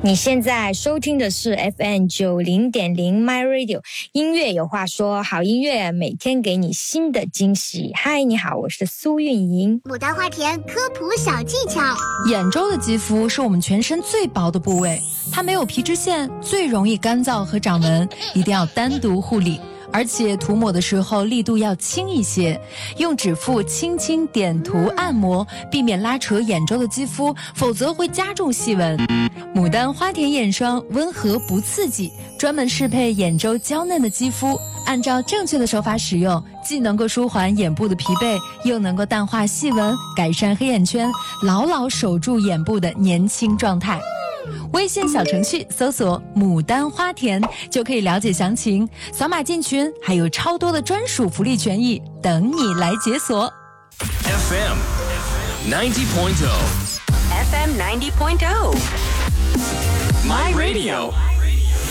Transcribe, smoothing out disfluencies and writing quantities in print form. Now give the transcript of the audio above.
你现在收听的是 FM90.0 My Radio， 音乐有话说，好音乐每天给你新的惊喜。嗨，你好，我是苏运莹。 牡丹花田科普小技巧。 眼周的肌肤是我们全身最薄的部位，它没有皮脂腺，最容易干燥和长纹，一定要单独护理。而且涂抹的时候力度要轻一些，用指腹轻轻点涂按摩，避免拉扯眼周的肌肤，否则会加重细纹。牡丹花田眼霜温和不刺激，专门适配眼周娇嫩的肌肤，按照正确的手法使用，既能够舒缓眼部的疲惫，又能够淡化细纹，改善黑眼圈，牢牢守住眼部的年轻状态。微信小程序搜索牡丹花田就可以了解详情，扫码进群，还有超多的专属福利权益等你来解锁。 FM 90.0 FM 90.0 My Radio